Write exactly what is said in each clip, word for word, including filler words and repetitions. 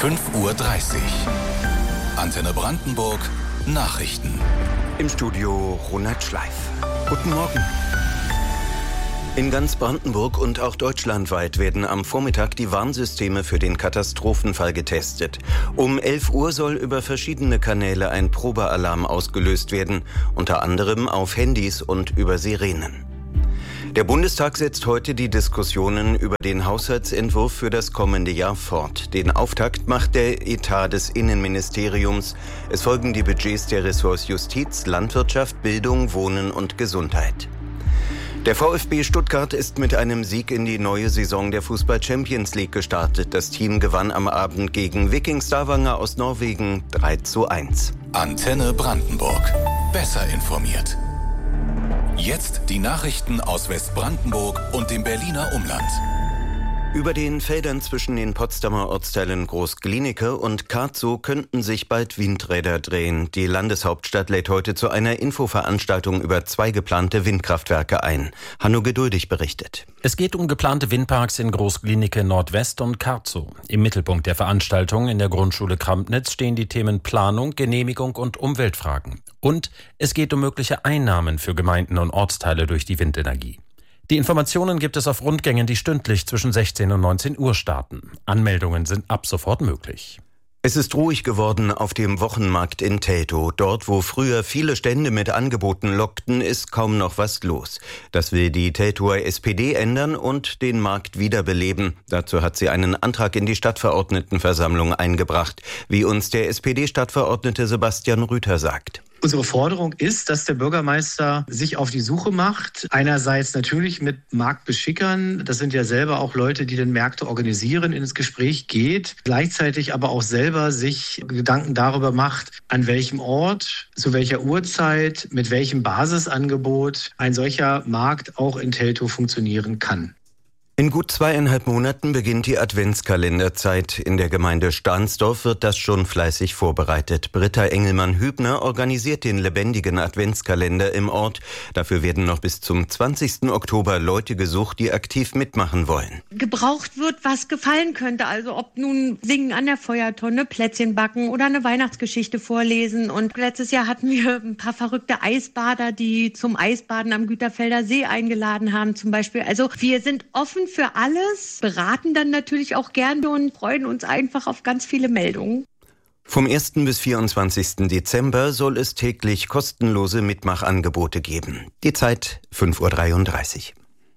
fünf Uhr dreißig. Antenne Brandenburg Nachrichten. Im Studio Ronald Schleif. Guten Morgen. In ganz Brandenburg und auch deutschlandweit werden am Vormittag die Warnsysteme für den Katastrophenfall getestet. Um elf Uhr soll über verschiedene Kanäle ein Probealarm ausgelöst werden, unter anderem auf Handys und über Sirenen. Der Bundestag setzt heute die Diskussionen über den Haushaltsentwurf für das kommende Jahr fort. Den Auftakt macht der Etat des Innenministeriums. Es folgen die Budgets der Ressorts Justiz, Landwirtschaft, Bildung, Wohnen und Gesundheit. Der VfB Stuttgart ist mit einem Sieg in die neue Saison der Fußball-Champions League gestartet. Das Team gewann am Abend gegen Viking Stavanger aus Norwegen drei zu eins. Antenne Brandenburg. Besser informiert. Jetzt die Nachrichten aus Westbrandenburg und dem Berliner Umland. Über den Feldern zwischen den Potsdamer Ortsteilen Groß-Glienicke und Kartzow könnten sich bald Windräder drehen. Die Landeshauptstadt lädt heute zu einer Infoveranstaltung über zwei geplante Windkraftwerke ein. Hanno Geduldig berichtet. Es geht um geplante Windparks in Groß-Glienicke Nordwest und Kartzow. Im Mittelpunkt der Veranstaltung in der Grundschule Krampnitz stehen die Themen Planung, Genehmigung und Umweltfragen. Und es geht um mögliche Einnahmen für Gemeinden und Ortsteile durch die Windenergie. Die Informationen gibt es auf Rundgängen, die stündlich zwischen sechzehn und neunzehn Uhr starten. Anmeldungen sind ab sofort möglich. Es ist ruhig geworden auf dem Wochenmarkt in Teltow. Dort, wo früher viele Stände mit Angeboten lockten, ist kaum noch was los. Das will die Teltower S P D ändern und den Markt wiederbeleben. Dazu hat sie einen Antrag in die Stadtverordnetenversammlung eingebracht, wie uns der S P D-Stadtverordnete Sebastian Rüther sagt. Unsere Forderung ist, dass der Bürgermeister sich auf die Suche macht. Einerseits natürlich mit Marktbeschickern. Das sind ja selber auch Leute, die den Märkte organisieren, ins Gespräch geht. Gleichzeitig aber auch selber sich Gedanken darüber macht, an welchem Ort, zu welcher Uhrzeit, mit welchem Basisangebot ein solcher Markt auch in Teltow funktionieren kann. In gut zweieinhalb Monaten beginnt die Adventskalenderzeit. In der Gemeinde Stahnsdorf wird das schon fleißig vorbereitet. Britta Engelmann-Hübner organisiert den lebendigen Adventskalender im Ort. Dafür werden noch bis zum zwanzigsten Oktober Leute gesucht, die aktiv mitmachen wollen. Gebraucht wird, was gefallen könnte. Also ob nun singen an der Feuertonne, Plätzchen backen oder eine Weihnachtsgeschichte vorlesen. Und letztes Jahr hatten wir ein paar verrückte Eisbader, die zum Eisbaden am Güterfelder See eingeladen haben zum Beispiel. Also wir sind offen für alles, beraten dann natürlich auch gerne und freuen uns einfach auf ganz viele Meldungen. Vom ersten bis vierundzwanzigsten Dezember soll es täglich kostenlose Mitmachangebote geben. Die Zeit fünf Uhr dreiunddreißig.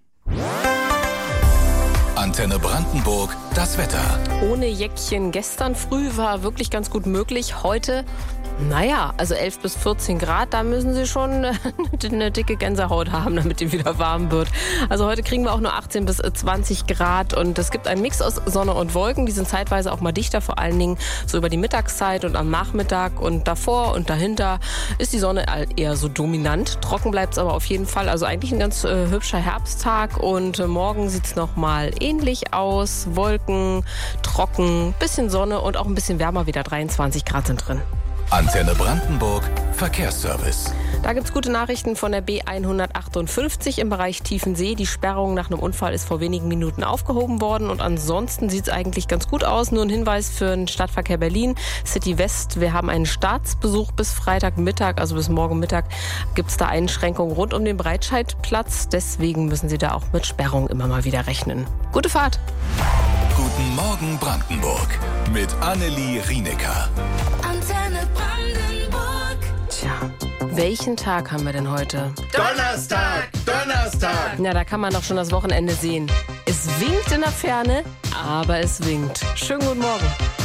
Antenne Brandenburg, das Wetter. Ohne Jäckchen gestern früh war wirklich ganz gut möglich. Heute, naja, also elf bis vierzehn Grad, da müssen Sie schon eine dicke Gänsehaut haben, damit die wieder warm wird. Also heute kriegen wir auch nur achtzehn bis zwanzig Grad und es gibt einen Mix aus Sonne und Wolken. Die sind zeitweise auch mal dichter, vor allen Dingen so über die Mittagszeit und am Nachmittag. Und davor und dahinter ist die Sonne eher so dominant. Trocken bleibt es aber auf jeden Fall. Also eigentlich ein ganz äh, hübscher Herbsttag und äh, morgen sieht es nochmal ähnlich aus. Wolken, trocken, bisschen Sonne und auch ein bisschen wärmer wieder. dreiundzwanzig Grad sind drin. Antenne Brandenburg Verkehrsservice. Da gibt's gute Nachrichten von der B hundertachtundfünfzig im Bereich Tiefensee. Die Sperrung nach einem Unfall ist vor wenigen Minuten aufgehoben worden und ansonsten sieht's eigentlich ganz gut aus. Nur ein Hinweis für den Stadtverkehr Berlin, City West. Wir haben einen Staatsbesuch bis Freitagmittag, also bis morgen Mittag gibt's da Einschränkungen rund um den Breitscheidplatz. Deswegen müssen Sie da auch mit Sperrung immer mal wieder rechnen. Gute Fahrt! Guten Morgen Brandenburg mit Annelie Rienecker. Antenne Brandenburg. Tja, welchen Tag haben wir denn heute? Donnerstag! Donnerstag! Na, da kann man doch schon das Wochenende sehen. Es winkt in der Ferne, aber es winkt. Schönen guten Morgen.